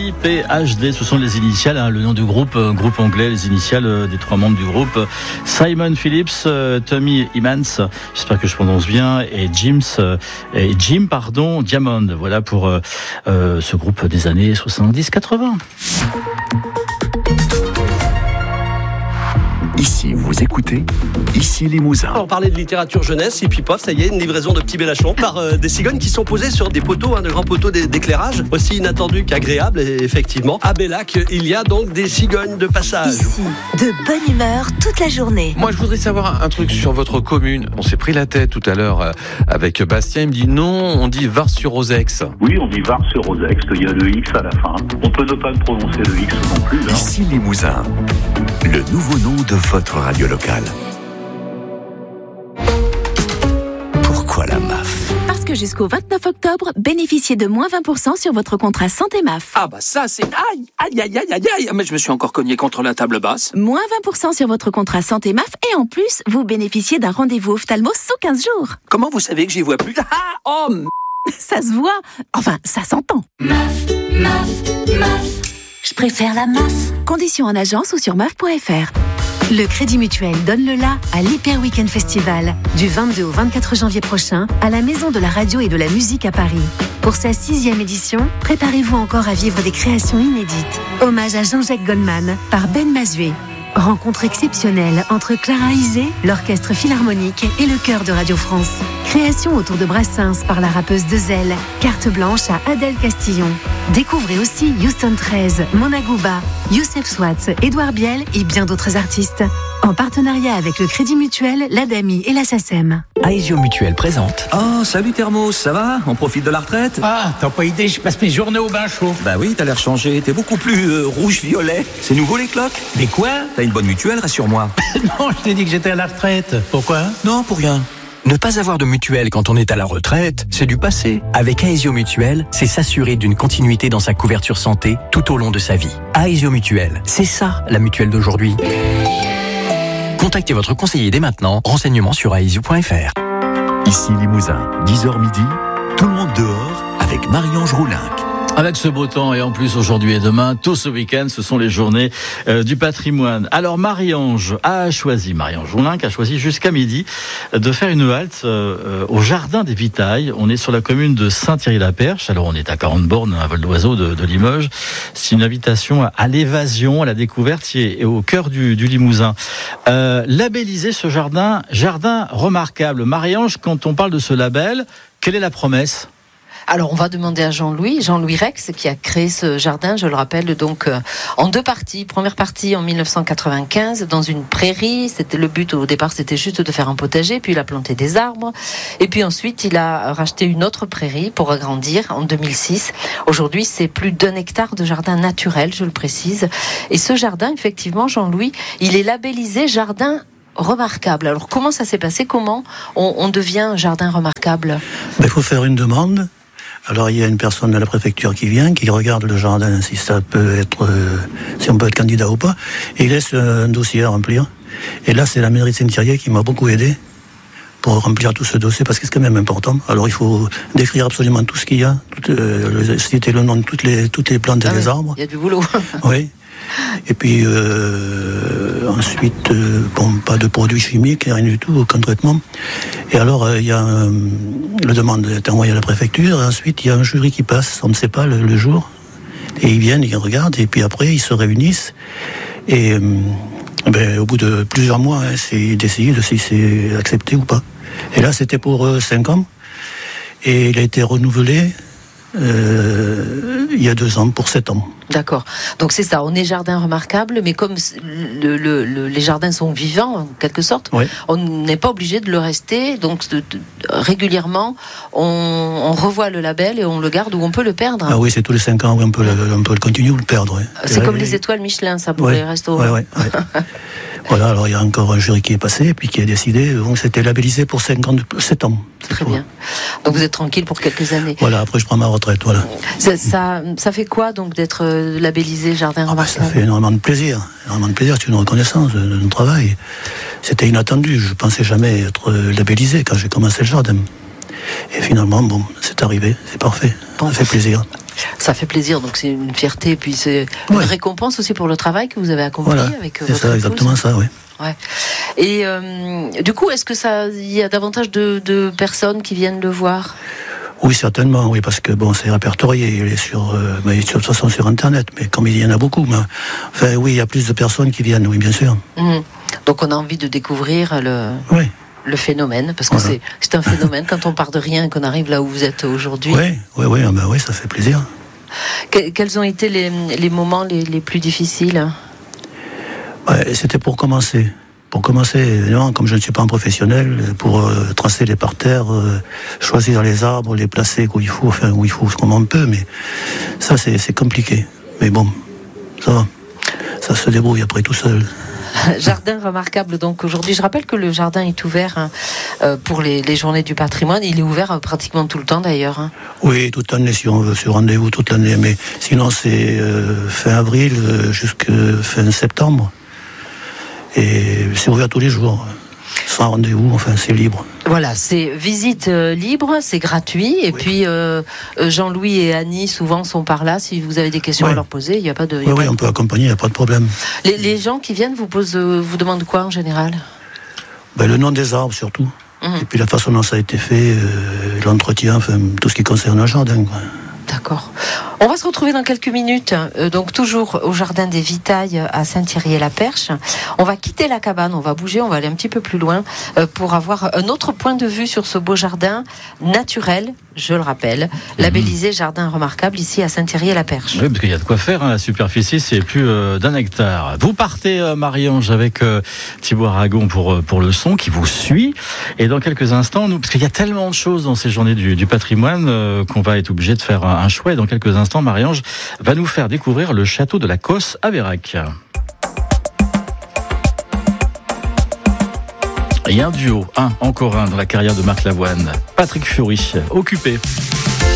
SIPHD, ce sont les initiales, le nom du groupe anglais, les initiales des 3 membres du groupe. Simon Phillips, Tommy Emmons, j'espère que je prononce bien, et Jim Diamond. Voilà pour ce groupe des années 70-80. Ici, vous écoutez, ici Limousin. On parlait de littérature jeunesse et puis pof, ça y est, une livraison de petits Bellachon par des cigognes qui sont posées sur des poteaux, de grands poteaux d'éclairage, aussi inattendus qu'agréables. Et effectivement, à Bellac, il y a donc des cigognes de passage. Ici, de bonne humeur toute la journée. Moi, je voudrais savoir un truc sur votre commune. On s'est pris la tête tout à l'heure avec Bastien. Il me dit non, on dit Vars-sur-Osex. Oui, on dit Vars-sur-Osex. Il y a le X à la fin. On peut ne pas prononcer le X non plus. Ici Limousin, le nouveau nom de votre radio locale. Pourquoi la MAF ? Parce que jusqu'au 29 octobre, bénéficiez de moins 20% sur votre contrat santé MAF. Ah bah ça c'est... Aïe. Mais je me suis encore cogné contre la table basse. Moins 20% sur votre contrat santé MAF et en plus, vous bénéficiez d'un rendez-vous ophtalmo sous 15 jours. Comment vous savez que j'y vois plus ? Ça se voit. Enfin, ça s'entend. MAF. Je préfère la MAF. Conditions en agence ou sur MAF.fr. Le Crédit Mutuel donne le la à l'Hyper Weekend Festival du 22 au 24 janvier prochain à la Maison de la Radio et de la Musique à Paris. Pour sa 6e édition, préparez-vous encore à vivre des créations inédites. Hommage à Jean-Jacques Goldman par Ben Mazué. Rencontre exceptionnelle entre Clara Isé, l'Orchestre Philharmonique et le Chœur de Radio France. Création autour de Brassens par la rappeuse Dezel. Carte blanche à Adèle Castillon. Découvrez aussi Houston 13, Mona Gouba, Youssef Swatz, Édouard Biel et bien d'autres artistes. En partenariat avec le Crédit Mutuel, l'ADAMI et la SACEM. Aesio Mutuel présente. Oh, salut Thermos, ça va ? On profite de la retraite ? Ah, t'as pas idée, je passe mes journées au bain chaud. Bah oui, t'as l'air changé, t'es beaucoup plus rouge-violet. C'est nouveau les cloques ? Mais quoi ? T'as une bonne mutuelle, rassure-moi. Non, je t'ai dit que j'étais à la retraite. Pourquoi ? Non, pour rien. Ne pas avoir de mutuelle quand on est à la retraite, c'est du passé. Avec Aesio Mutuel, c'est s'assurer d'une continuité dans sa couverture santé tout au long de sa vie. Aesio Mutuel, c'est ça la mutuelle d'aujourd'hui. Contactez votre conseiller dès maintenant. Renseignements sur aesio.fr. Ici Limousin, 10h midi, tout le monde dehors avec Marie-Ange Roulinck. Avec ce beau temps et en plus aujourd'hui et demain, tout ce week-end, ce sont les journées du patrimoine. Alors Marie-Ange Roulinck a choisi jusqu'à midi de faire une halte au Jardin des Vitailles. On est sur la commune de Saint-Thierry-la-Perche. Alors on est à 40 bornes, un vol d'oiseau de Limoges. C'est une invitation à l'évasion, à la découverte et au cœur du Limousin. Labelliser ce jardin remarquable. Marie-Ange, quand on parle de ce label, quelle est la promesse ? Alors, on va demander à Jean-Louis Rex, qui a créé ce jardin, je le rappelle, donc en 2 parties. Première partie en 1995, dans une prairie. Le but au départ, c'était juste de faire un potager, puis il a planté des arbres. Et puis ensuite, il a racheté une autre prairie pour agrandir en 2006. Aujourd'hui, c'est plus d'1 hectare de jardin naturel, je le précise. Et ce jardin, effectivement, Jean-Louis, il est labellisé jardin remarquable. Alors, comment ça s'est passé ? Comment on devient un jardin remarquable ? Il faut faire une demande. Alors il y a une personne de la préfecture qui vient, qui regarde le jardin, si on peut être candidat ou pas, et il laisse un dossier à remplir. Et là, c'est la mairie de Saint-Thierry qui m'a beaucoup aidé pour remplir tout ce dossier, parce que c'est quand même important. Alors il faut décrire absolument tout ce qu'il y a, citer le nom de toutes les plantes et les arbres. Il y a du boulot. Oui. Et puis ensuite, pas de produits chimiques, rien du tout, aucun traitement. Et alors, il y a la demande est envoyée à la préfecture, et ensuite il y a un jury qui passe, on ne sait pas le jour, et ils viennent, ils regardent, et puis après ils se réunissent, et au bout de plusieurs mois, c'est d'essayer si c'est accepté ou pas. Et là, c'était pour 5 ans, et il a été renouvelé il y a 2 ans, pour 7 ans. D'accord. Donc c'est ça, on est jardin remarquable, mais comme les jardins sont vivants, en quelque sorte, oui. On n'est pas obligé de le rester. Donc régulièrement, on revoit le label et on le garde ou on peut le perdre. Ah oui, c'est tous les 5 ans, on peut le continuer ou le perdre. Oui. C'est comme les étoiles Michelin, ça, pour les restos. Oui. Voilà, alors il y a encore un jury qui est passé, puis qui a décidé, donc c'était labellisé pour 7 ans. Très bien. Donc vous êtes tranquille pour quelques années. Voilà, après je prends ma retraite, voilà. Ça fait quoi donc d'être labellisé jardin remarquable ? Ça fait énormément de plaisir, c'est une reconnaissance de notre travail. C'était inattendu, je pensais jamais être labellisé quand j'ai commencé le jardin. Et finalement, c'est arrivé, c'est parfait, ça fait plaisir. Ça fait plaisir, donc c'est une fierté, puis c'est une récompense aussi pour le travail que vous avez accompli avec votre épouse. Exactement ça, oui. Ouais. Et du coup, est-ce que il y a davantage de personnes qui viennent le voir ? Oui, certainement, oui, parce que c'est répertorié, il est de toute façon sur Internet, mais comme il y en a beaucoup, oui, il y a plus de personnes qui viennent, oui, bien sûr. Donc on a envie de découvrir le phénomène, parce que c'est un phénomène quand on part de rien et qu'on arrive là où vous êtes aujourd'hui. Oui, ça fait plaisir. Quels ont été les moments les plus difficiles ? C'était pour commencer. Pour commencer, évidemment, comme je ne suis pas un professionnel, pour tracer les parterres, choisir les arbres, les placer où il faut comme on peut, mais ça c'est compliqué. Mais bon, ça va. Ça se débrouille après tout seul. Jardin remarquable, donc aujourd'hui, je rappelle que le jardin est ouvert pour les journées du patrimoine. Il est ouvert pratiquement tout le temps d'ailleurs. Oui, toute l'année si on veut, sur rendez-vous toute l'année, mais sinon c'est fin avril jusqu'à fin septembre. Et c'est ouvert tous les jours, sans rendez-vous, c'est libre. Voilà, c'est visite libre, c'est gratuit. Et puis Jean-Louis et Annie souvent sont par là. Si vous avez des questions à leur poser, il n'y a pas de. Oui, on peut accompagner, il n'y a pas de problème. Les gens qui viennent vous demandent quoi en général ? Le nom des arbres surtout. Et puis la façon dont ça a été fait, l'entretien, tout ce qui concerne le jardin. D'accord. On va se retrouver dans quelques minutes, donc toujours au Jardin des Vitailles à Saint-Thierry-la-Perche. On va quitter la cabane, on va bouger, on va aller un petit peu plus loin pour avoir un autre point de vue sur ce beau jardin naturel, je le rappelle, labellisé Jardin remarquable ici à Saint-Thierry-la-Perche. Oui, parce qu'il y a de quoi faire, la superficie c'est plus d'1 hectare. Vous partez Marie-Ange avec Thibaut Aragon pour le son qui vous suit, et dans quelques instants, parce qu'il y a tellement de choses dans ces journées du patrimoine qu'on va être obligé de faire un choix, et dans quelques instants, Marie-Ange va nous faire découvrir le château de la Cosse à Vérac. Il y a un duo, encore un dans la carrière de Marc Lavoine, Patrick Fiori, Occupé.